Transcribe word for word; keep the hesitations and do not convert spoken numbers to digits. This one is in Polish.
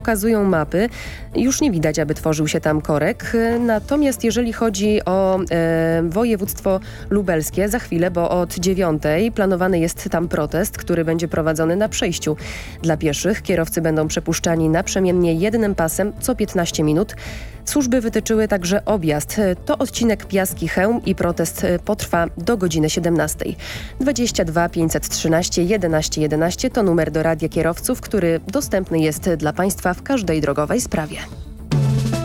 Pokazują mapy. Już nie widać, aby tworzył się tam korek. Natomiast jeżeli chodzi o e, województwo lubelskie, za chwilę, bo od dziewiątej planowany jest tam protest, który będzie prowadzony na przejściu dla pieszych. Kierowcy będą przepuszczani naprzemiennie jednym pasem co piętnaście minut. Służby wytyczyły także objazd. To odcinek Piaski-Chełm i protest potrwa do godziny siedemnastej. dwadzieścia dwa pięćset trzynaście jedenaście jedenaście to numer do radia kierowców, który dostępny jest dla Państwa w każdej drogowej sprawie.